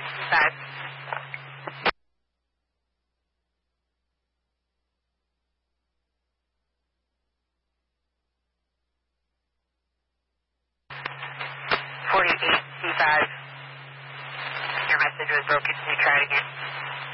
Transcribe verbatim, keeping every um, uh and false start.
Five. forty-eight, C five. Your message was broken. Can you try it again?